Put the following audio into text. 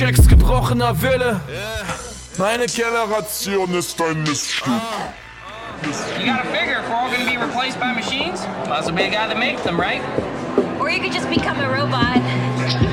Jacks gebrochener Wille. Meine Generation ist ein Miststück. You gotta figure if we're all gonna be replaced by machines, might as well be a guy that makes them, right? Or you could just become a robot.